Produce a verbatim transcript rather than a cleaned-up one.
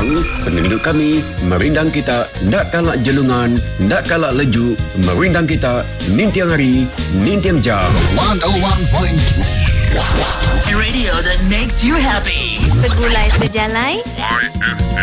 tahu, pengenduk kami merindang kita, nak kalak jelungan, nak kalak leju, merindang kita, nintiang hari, nintiang jam. one oh one point two Radio that makes you happy. Segulai sejalai. Y F M